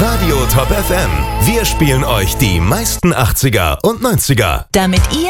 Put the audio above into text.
Radio Top FM. Wir spielen euch die meisten 80er und 90er. Damit ihr